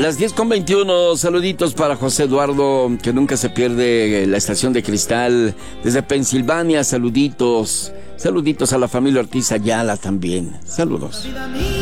Las 10:21, saluditos para José Eduardo, que nunca se pierde la estación de Cristal, desde Pensilvania, saluditos a la familia Ortiz Ayala también, saludos.